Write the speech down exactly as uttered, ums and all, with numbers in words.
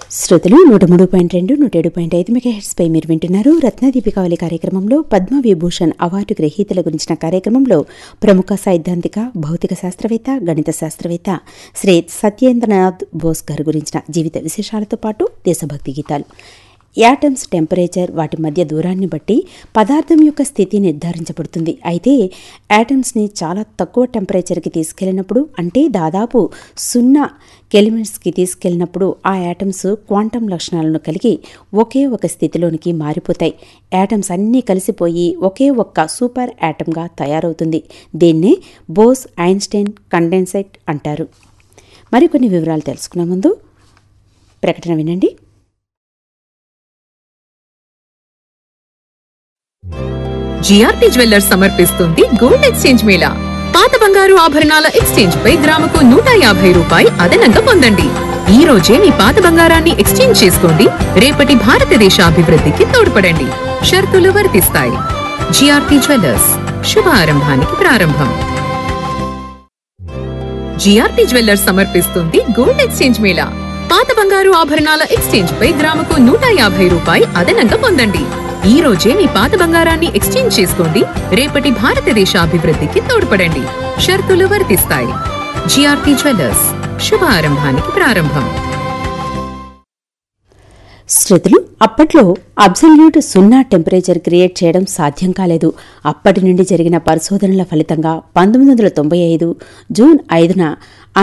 శ్రోతలు నూట మూడు పాయింట్ రెండు నూట ఏడు పాయింట్ ఐదు మెగాహెర్ట్స్ పై మీరు వింటున్నారు రత్నదీపికావళి కార్యక్రమంలో పద్మవిభూషణ్ అవార్డు గ్రహీతల గురించిన కార్యక్రమంలో ప్రముఖ సైద్ధాంతిక భౌతిక శాస్త్రవేత్త గణిత శాస్త్రవేత్త శ్రీ సత్యేంద్రనాథ్ బోస్ గారి గురించిన జీవిత విశేషాలతో పాటు దేశభక్తి గీతాలు. యాటమ్స్ టెంపరేచర్ వాటి మధ్య దూరాన్ని బట్టి పదార్థం యొక్క స్థితి నిర్ధారించబడుతుంది. అయితే యాటమ్స్ని చాలా తక్కువ టెంపరేచర్కి తీసుకెళ్లినప్పుడు, అంటే దాదాపు సున్నా కెల్విన్స్కి తీసుకెళ్లినప్పుడు ఆ యాటమ్స్ క్వాంటం లక్షణాలను కలిగి ఒకే ఒక స్థితిలోనికి మారిపోతాయి. యాటమ్స్ అన్నీ కలిసిపోయి ఒకే ఒక్క సూపర్ యాటమ్గా తయారవుతుంది. దీన్నే బోస్ ఐన్స్టైన్ కండెన్సేట్ అంటారు. మరికొన్ని వివరాలు తెలుసుకునే ముందు ప్రకటన వినండి. జిఆర్టీ జ్యువెల్లర్స్ సమర్పిస్తుంది గోల్డ్ ఎక్స్చేంజ్ మేళా. పాత బంగారు ఆభరణాల ఎక్స్చేంజ్ పై గ్రాముకు నూట యాభై రూపాయి అదనంగా పొందండి. ఈ రోజే మీ పాత బంగారాన్ని ఎక్స్చేంజ్ చేసుకోండి. రేపటి భారతదేశ అభివృద్ధికి తోడ్పడండి. షరతులు వర్తిస్తాయి. జిఆర్టీ జ్యువెల్లర్స్, శుభారంభానికి ప్రారంభం. జిఆర్టీ జ్యువెల్లర్స్ సమర్పిస్తుంది గోల్డ్ ఎక్స్చేంజ్ మేళా. పాత బంగారు ఆభరణాల ఎక్స్చేంజ్ పై గ్రాముకు నూట యాభై రూపాయి అదనంగా పొందండి. ఈ రోజే మీ పాత బంగారాన్ని ఎక్స్చేంజ్ చేసుకోండి. రేపటి భారతదేశ అభివృద్ధికి తోడ్పడండి. షరతులు వర్తిస్తాయి. జిఆర్టీ జ్యువెల్లర్స్, శుభారంభానికి ప్రారంభం. శ్రోతలు, అప్పట్లో అబ్సల్యూట్ సున్నా టెంపరేచర్ క్రియేట్ చేయడం సాధ్యం కాలేదు. అప్పటి నుండి జరిగిన పరిశోధనల ఫలితంగా పంతొమ్మిది వందల తొంభై ఐదు జూన్ ఐదున